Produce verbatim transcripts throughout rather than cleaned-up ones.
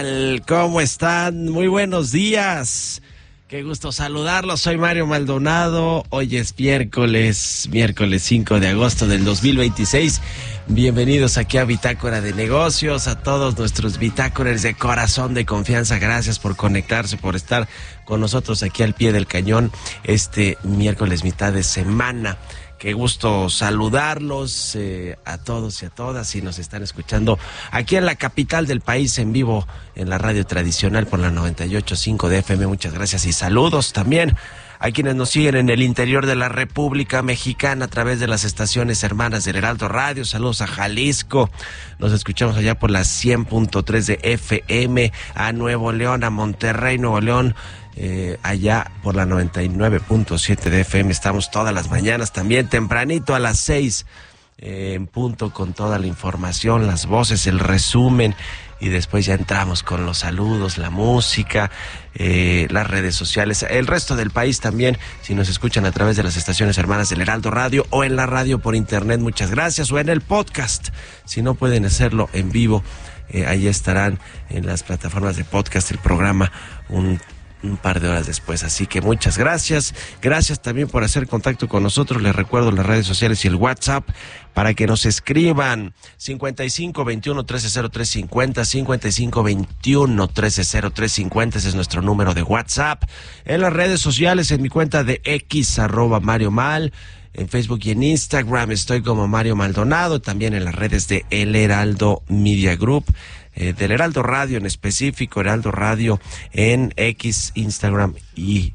¿Cómo están? Muy buenos días. Qué gusto saludarlos. Soy Mario Maldonado. Hoy es miércoles, miércoles cinco de agosto del dos mil veintiséis. Bienvenidos aquí a Bitácora de Negocios, a todos nuestros bitácoras de corazón, de confianza. Gracias por conectarse, por estar con nosotros aquí al pie del cañón este miércoles, mitad de semana. Qué gusto saludarlos eh, a todos y a todas, si nos están escuchando aquí en la capital del país, en vivo en la radio tradicional por la noventa y ocho punto cinco de F M. Muchas gracias y saludos también a quienes nos siguen en el interior de la República Mexicana a través de las estaciones hermanas del Heraldo Radio. Saludos a Jalisco, nos escuchamos allá por la cien punto tres de F M, a Nuevo León, a Monterrey, Nuevo León. Eh, allá por la noventa y nueve punto siete de F M. Estamos todas las mañanas también tempranito a las seis eh, en punto con toda la información, las voces, el resumen, y después ya entramos con los saludos, la música, eh, las redes sociales, el resto del país también, si nos escuchan a través de las estaciones hermanas del Heraldo Radio o en la radio por internet, muchas gracias, o en el podcast, si no pueden hacerlo en vivo, eh, ahí estarán en las plataformas de podcast el programa un un par de horas después, así que muchas gracias, gracias también por hacer contacto con nosotros. Les recuerdo las redes sociales y el WhatsApp para que nos escriban: cincuenta y cinco veintiuno trece cero tres cincuenta, cincuenta y cinco veintiuno trece cero tres cincuenta, ese es nuestro número de WhatsApp. En las redes sociales, en mi cuenta de X, arroba Mario Mal, en Facebook y en Instagram estoy como Mario Maldonado, también en las redes de El Heraldo Media Group, Eh, del Heraldo Radio en específico, Heraldo Radio en X, Instagram y,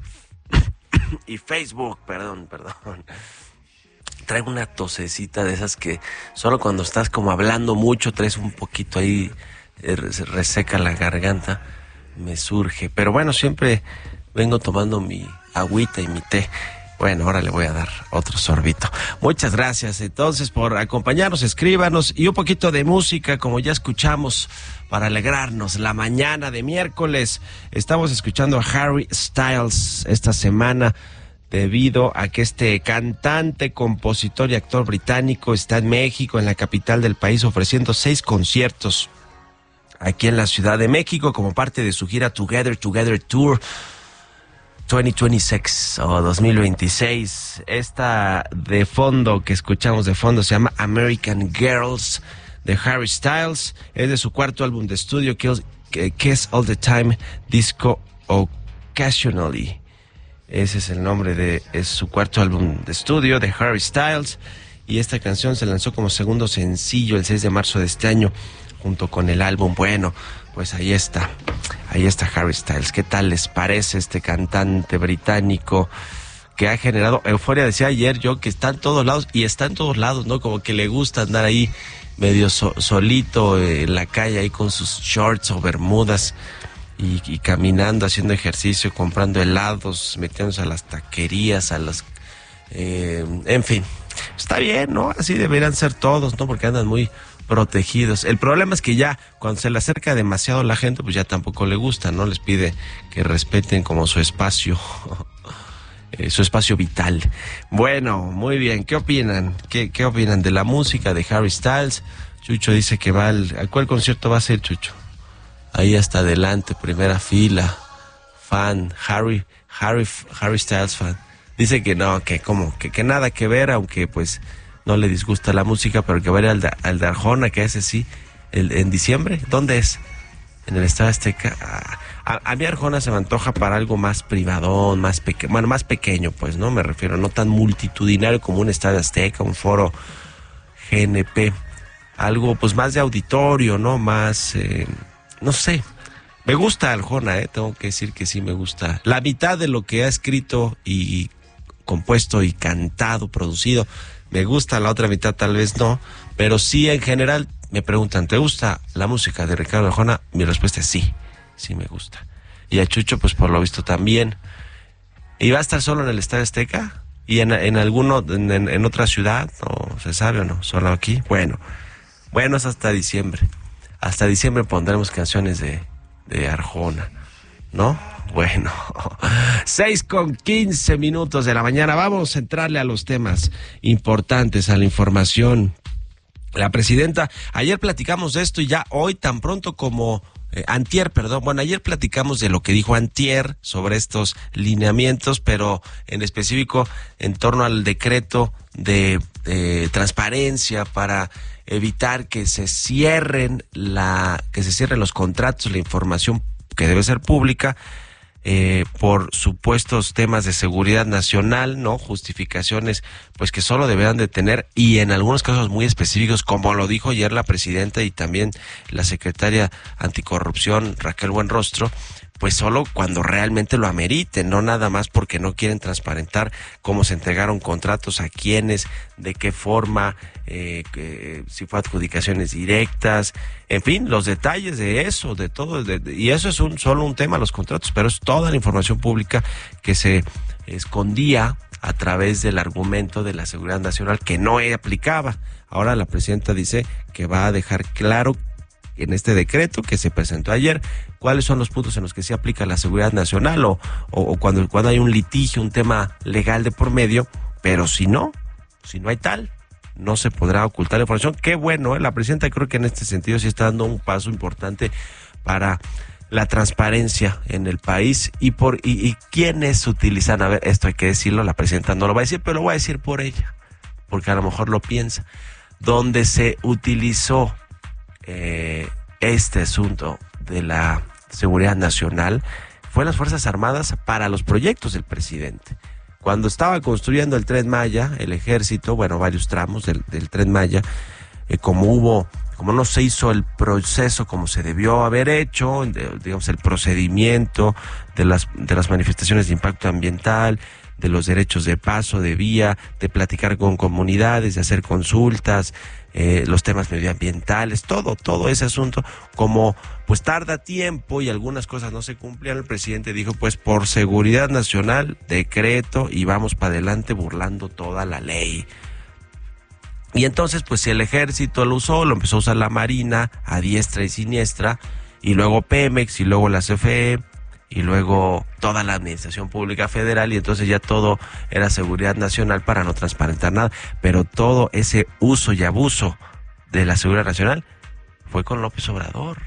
y Facebook, perdón, perdón. Traigo una tosecita de esas que solo cuando estás como hablando mucho traes un poquito ahí, eh, se reseca la garganta, me surge. Pero bueno, siempre vengo tomando mi agüita y mi té. Bueno, ahora le voy a dar otro sorbito. Muchas gracias entonces por acompañarnos, escríbanos, y un poquito de música, como ya escuchamos, para alegrarnos la mañana de miércoles. Estamos escuchando a Harry Styles esta semana debido a que este cantante, compositor y actor británico está en México, en la capital del país, ofreciendo seis conciertos aquí en la Ciudad de México como parte de su gira Together Together Tour dos mil veintiséis o dos mil veintiséis. Esta de fondo que escuchamos de fondo se llama American Girls, de Harry Styles. Es de su cuarto álbum de estudio, Kiss, Kiss All the Time, Disco Occasionally. Ese es el nombre de es su cuarto álbum de estudio de Harry Styles, y esta canción se lanzó como segundo sencillo el seis de marzo de este año junto con el álbum. Bueno, pues ahí está, ahí está Harry Styles. ¿Qué tal les parece este cantante británico que ha generado euforia? Decía ayer yo que está en todos lados, y está en todos lados, ¿no? Como que le gusta andar ahí medio so, solito en la calle, ahí con sus shorts o bermudas, y, y caminando, haciendo ejercicio, comprando helados, metiéndose a las taquerías, a las... Eh, en fin, está bien, ¿no? Así deberían ser todos, ¿no? Porque andan muy protegidos. El problema es que ya cuando se le acerca demasiado la gente, pues ya tampoco le gusta, ¿no? Les pide que respeten como su espacio, eh, su espacio vital. Bueno, muy bien. ¿Qué opinan? ¿Qué, qué opinan de la música de Harry Styles? Chucho dice que va al... ¿A cuál concierto va a ser, Chucho? Ahí hasta adelante, primera fila, fan, Harry, Harry, Harry Styles fan. Dice que no, que como, que, que nada que ver, aunque pues no le disgusta la música, pero que va a ir al de, al de Arjona, que ese sí, el, en diciembre. ¿Dónde es? En el Estadio Azteca. A, a mí Arjona se me antoja para algo más privadón, más pequeño, bueno, más pequeño, pues, ¿no? Me refiero, no tan multitudinario como un Estadio Azteca, un foro G N P. Algo, pues, más de auditorio, ¿no? Más, eh, no sé. Me gusta Arjona, ¿eh? Tengo que decir que sí me gusta. La mitad de lo que ha escrito y compuesto y cantado, producido, me gusta, la otra mitad tal vez no, pero sí, en general me preguntan, ¿te gusta la música de Ricardo Arjona? Mi respuesta es sí, sí me gusta. Y a Chucho, pues por lo visto también. ¿Y va a estar solo en el Estadio Azteca? ¿Y en, en alguno, en, en, en otra ciudad? ¿No se sabe o no? ¿Solo aquí? Bueno, bueno, es hasta diciembre. Hasta diciembre pondremos canciones de, de Arjona, ¿no? Bueno, seis con quince minutos de la mañana. Vamos a entrarle a los temas importantes, a la información. La presidenta, ayer platicamos de esto, y ya hoy, tan pronto como eh, antier, perdón, bueno, ayer platicamos de lo que dijo antier sobre estos lineamientos, pero en específico en torno al decreto de eh, transparencia para evitar que se cierren la, que se cierren los contratos, la información que debe ser pública, Eh, por supuestos temas de seguridad nacional, ¿no? Justificaciones, pues que solo deberán de tener, y en algunos casos muy específicos, como lo dijo ayer la presidenta y también la secretaria anticorrupción, Raquel Buenrostro, pues solo cuando realmente lo ameriten, no nada más porque no quieren transparentar cómo se entregaron contratos, a quiénes, de qué forma, eh, que, si fue adjudicaciones directas, en fin, los detalles de eso, de todo, de, de, y eso es un solo un tema, los contratos, pero es toda la información pública que se escondía a través del argumento de la seguridad nacional que no aplicaba. Ahora la presidenta dice que va a dejar claro en este decreto que se presentó ayer, cuáles son los puntos en los que se aplica la seguridad nacional o, o, o cuando, cuando hay un litigio, un tema legal de por medio, pero si no, si no hay tal, no se podrá ocultar la información. Qué bueno, ¿eh? La presidenta creo que en este sentido sí está dando un paso importante para la transparencia en el país y por y, y quiénes utilizan, a ver, esto hay que decirlo, la presidenta no lo va a decir, pero lo va a decir por ella, porque a lo mejor lo piensa, donde se utilizó Eh, este asunto de la seguridad nacional fue las Fuerzas Armadas para los proyectos del presidente. Cuando estaba construyendo el Tren Maya, el ejército, bueno, varios tramos del, del Tren Maya, eh, como hubo, como no se hizo el proceso como se debió haber hecho, de, digamos el procedimiento de las de las manifestaciones de impacto ambiental, de los derechos de paso, de vía, de platicar con comunidades, de hacer consultas, eh, los temas medioambientales, todo, todo ese asunto, como pues tarda tiempo y algunas cosas no se cumplían, el presidente dijo pues por seguridad nacional, decreto y vamos para adelante burlando toda la ley. Y entonces pues si el ejército lo usó, lo empezó a usar la Marina a diestra y siniestra, y luego Pemex y luego la C F E, y luego toda la administración pública federal, y entonces ya todo era seguridad nacional para no transparentar nada, pero todo ese uso y abuso de la seguridad nacional fue con López Obrador.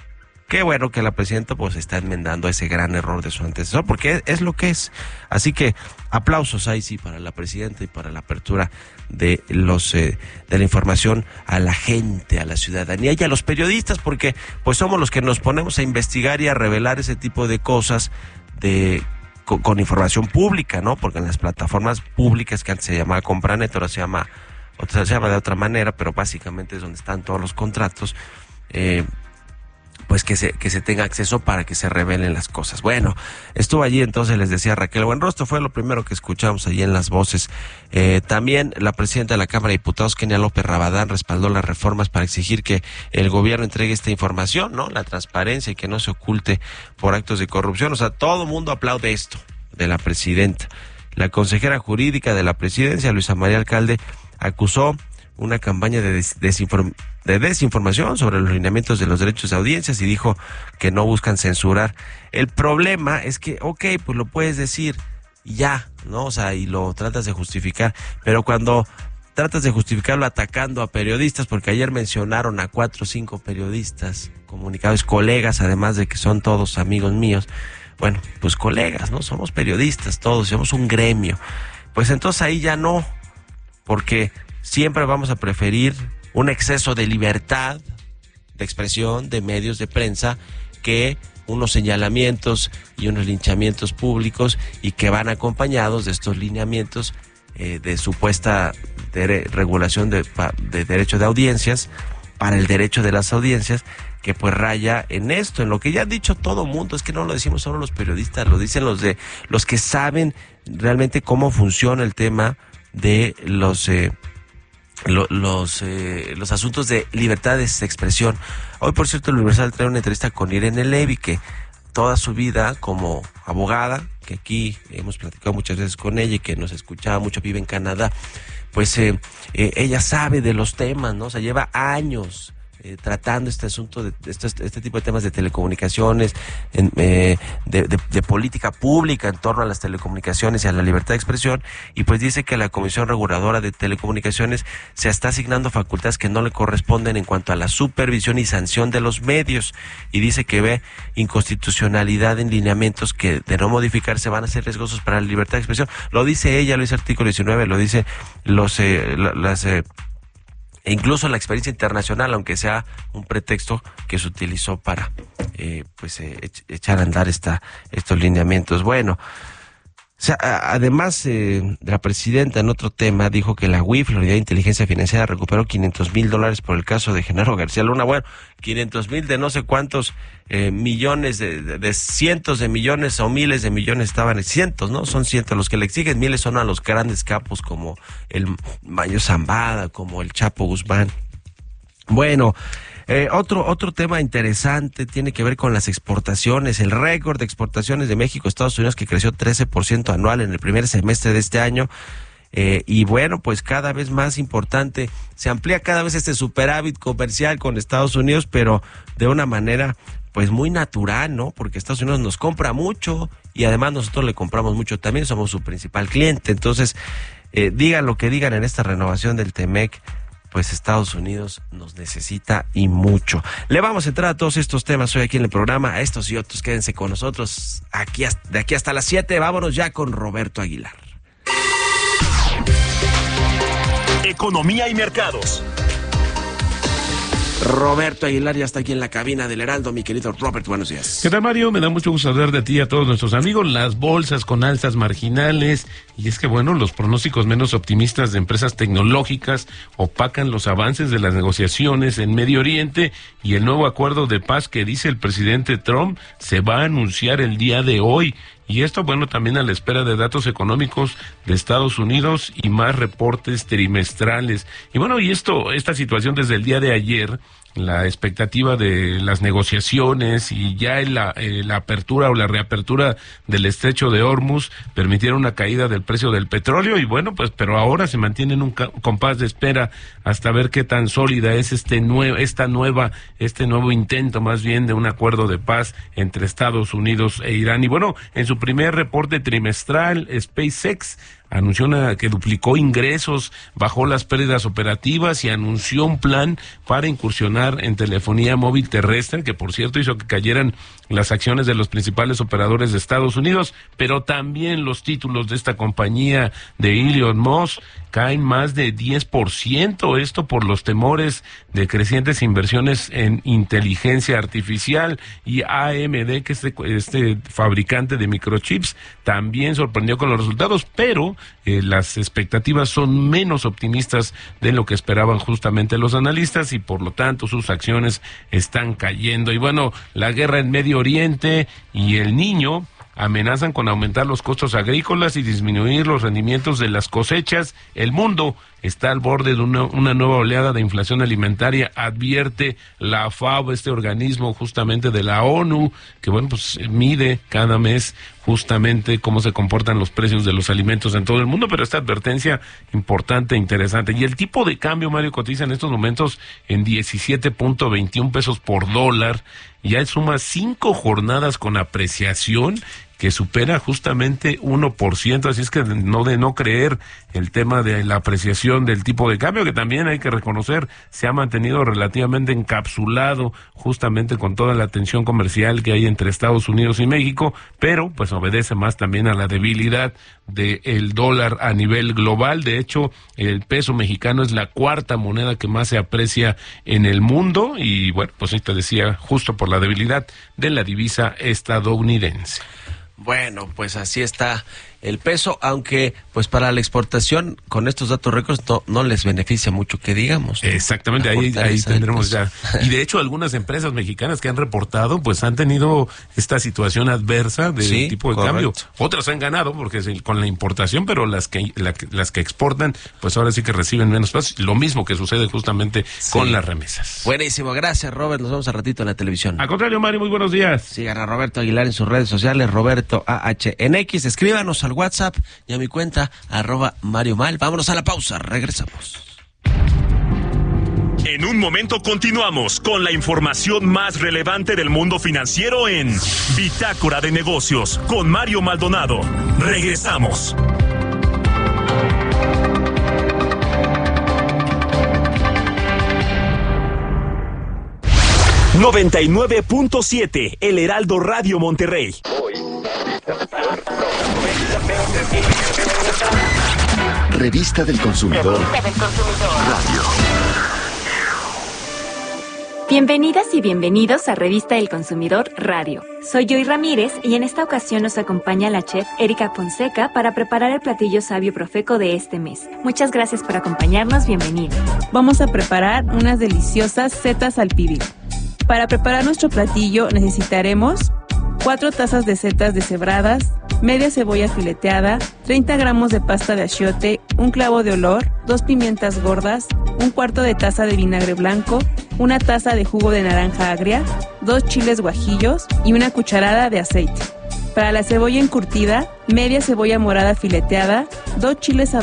Qué bueno que la presidenta pues está enmendando ese gran error de su antecesor, porque es, es lo que es. Así que aplausos ahí sí para la presidenta y para la apertura de los eh, de la información a la gente, a la ciudadanía y a los periodistas, porque pues somos los que nos ponemos a investigar y a revelar ese tipo de cosas de con, con información pública, ¿no? Porque en las plataformas públicas que antes se llamaba Compranet, ahora se llama, otra se llama de otra manera, pero básicamente es donde están todos los contratos, eh, pues que se que se tenga acceso para que se revelen las cosas. Bueno, estuvo allí entonces, les decía Raquel Buenrostro, fue lo primero que escuchamos allí en las voces. Eh, también la presidenta de la Cámara de Diputados, Kenia López Rabadán, respaldó las reformas para exigir que el gobierno entregue esta información, ¿no? La transparencia y que no se oculte por actos de corrupción. O sea, todo el mundo aplaude esto de la presidenta. La consejera jurídica de la presidencia, Luisa María Alcalde, acusó una campaña de, des desinform de desinformación sobre los lineamientos de los derechos de audiencias y dijo que no buscan censurar. El problema es que, ok, pues lo puedes decir ya, ¿no? O sea, y lo tratas de justificar, pero cuando tratas de justificarlo atacando a periodistas, porque ayer mencionaron a cuatro o cinco periodistas, comunicadores, colegas, además de que son todos amigos míos, bueno, pues colegas, ¿no? Somos periodistas todos, somos un gremio. Pues entonces ahí ya no, porque siempre vamos a preferir un exceso de libertad de expresión, de medios de prensa, que unos señalamientos y unos linchamientos públicos y que van acompañados de estos lineamientos eh, de supuesta de regulación de, de derecho de audiencias, para el derecho de las audiencias, que pues raya en esto, en lo que ya ha dicho todo mundo. Es que no lo decimos solo los periodistas, lo dicen los de los que saben realmente cómo funciona el tema de los eh, Lo, los eh, los asuntos de libertad de expresión. Hoy, por cierto, el Universal trae una entrevista con Irene Levy, que toda su vida como abogada, que aquí hemos platicado muchas veces con ella y que nos escuchaba mucho, vive en Canadá, pues eh, eh, ella sabe de los temas, ¿no? O sea, lleva años eh, tratando este asunto de este, este tipo de temas de telecomunicaciones, en, eh, de, de, de política pública en torno a las telecomunicaciones y a la libertad de expresión, y pues dice que la Comisión Reguladora de Telecomunicaciones se está asignando facultades que no le corresponden en cuanto a la supervisión y sanción de los medios, y dice que ve inconstitucionalidad en lineamientos que de no modificarse van a ser riesgosos para la libertad de expresión. Lo dice ella, lo dice el artículo diecinueve, lo dice los eh, las eh, e incluso la experiencia internacional, aunque sea un pretexto que se utilizó para eh, pues eh, echar a andar esta estos lineamientos. Bueno, o sea, además eh, la presidenta en otro tema dijo que la U I F, la Unidad de Inteligencia Financiera, recuperó quinientos mil dólares por el caso de Genaro García Luna. Bueno, quinientos mil de no sé cuántos eh, millones, de, de, de cientos de millones o miles de millones estaban, cientos, ¿no? Son cientos los que le exigen, miles son a los grandes capos como el Mayo Zambada, como el Chapo Guzmán. Bueno, eh, otro otro tema interesante tiene que ver con las exportaciones, el récord de exportaciones de México a Estados Unidos, que creció trece por ciento anual en el primer semestre de este año. Eh, y bueno, pues cada vez más importante, se amplía cada vez este superávit comercial con Estados Unidos, pero de una manera pues muy natural, ¿no? Porque Estados Unidos nos compra mucho y además nosotros le compramos mucho también, somos su principal cliente. Entonces, eh, digan lo que digan en esta renovación del Temec, pues Estados Unidos nos necesita y mucho. Le vamos a entrar a todos estos temas hoy aquí en el programa, a estos y otros. Quédense con nosotros aquí hasta, de aquí hasta las siete. Vámonos ya con Roberto Aguilar. Economía y mercados. Roberto Aguilar ya está aquí en la cabina del Heraldo. Mi querido Robert, buenos días. ¿Qué tal, Mario? Me da mucho gusto hablar de ti y a todos nuestros amigos. Las bolsas con alzas marginales. Y es que, bueno, los pronósticos menos optimistas de empresas tecnológicas opacan los avances de las negociaciones en Medio Oriente, y el nuevo acuerdo de paz que dice el presidente Trump se va a anunciar el día de hoy. Y esto, bueno, también a la espera de datos económicos de Estados Unidos y más reportes trimestrales. Y bueno, y esto, esta situación desde el día de ayer, la expectativa de las negociaciones y ya la, eh, la apertura o la reapertura del estrecho de Hormuz permitieron una caída del precio del petróleo, y bueno, pues, pero ahora se mantiene en un compás de espera hasta ver qué tan sólida es este nuevo, esta nueva, este nuevo intento más bien de un acuerdo de paz entre Estados Unidos e Irán. Y bueno, en su primer reporte trimestral, SpaceX anunció una, que duplicó ingresos, bajó las pérdidas operativas y anunció un plan para incursionar en telefonía móvil terrestre, que por cierto hizo que cayeran las acciones de los principales operadores de Estados Unidos, pero también los títulos de esta compañía de Elon Musk caen más de diez por ciento, esto por los temores de crecientes inversiones en inteligencia artificial. Y A M D, que este, este fabricante de microchips, también sorprendió con los resultados, pero eh, las expectativas son menos optimistas de lo que esperaban justamente los analistas, y por lo tanto sus acciones están cayendo. Y bueno, la guerra en Medio Oriente y el Niño amenazan con aumentar los costos agrícolas y disminuir los rendimientos de las cosechas. El mundo está al borde de una, una nueva oleada de inflación alimentaria, advierte la FAO, este organismo justamente de la ONU, que bueno, pues mide cada mes justamente cómo se comportan los precios de los alimentos en todo el mundo, pero esta advertencia importante e interesante. Y el tipo de cambio, Mario, cotiza en estos momentos en diecisiete punto veintiún pesos por dólar, ya suma cinco jornadas con apreciación que supera justamente uno por ciento, así es que no de no creer el tema de la apreciación del tipo de cambio, que también hay que reconocer se ha mantenido relativamente encapsulado justamente con toda la tensión comercial que hay entre Estados Unidos y México, pero pues obedece más también a la debilidad del dólar a nivel global. De hecho, el peso mexicano es la cuarta moneda que más se aprecia en el mundo, y bueno, pues ahí te decía, justo por la debilidad de la divisa estadounidense. Bueno, pues así está el peso, aunque pues para la exportación con estos datos récords no, no les beneficia mucho que digamos, ¿no? Exactamente, ahí, ahí tendremos ya. Y de hecho algunas empresas mexicanas que han reportado pues han tenido esta situación adversa del sí, tipo de correcto. Cambio. Otras han ganado porque es con la importación, pero las que la, las que exportan pues ahora sí que reciben menos pasos. Lo mismo que sucede justamente sí. con las remesas. Buenísimo, gracias Robert, nos vemos al ratito en la televisión. Al contrario, Mario, muy buenos días. Sigan a Roberto Aguilar en sus redes sociales, Roberto A H en X, escríbanos al WhatsApp y a mi cuenta, arroba Mario Mal. Vámonos a la pausa, regresamos. En un momento continuamos con la información más relevante del mundo financiero en Bitácora de Negocios con Mario Maldonado. Regresamos. noventa y nueve punto siete El Heraldo Radio Monterrey. Revista del Consumidor. Radio. Bienvenidas y bienvenidos a Revista del Consumidor Radio. Soy Joy Ramírez y en esta ocasión nos acompaña la chef Erika Fonseca para preparar el platillo sabio profeco de este mes. Muchas gracias por acompañarnos, bienvenidos. Vamos a preparar unas deliciosas setas al pibil. Para preparar nuestro platillo necesitaremos cuatro tazas de setas deshebradas, media cebolla fileteada, treinta gramos de pasta de achiote, un clavo de olor, dos pimientas gordas, un cuarto de taza de vinagre blanco, una taza de jugo de naranja agria, dos chiles guajillos y una cucharada de aceite. Para la cebolla encurtida, media cebolla morada fileteada, dos chiles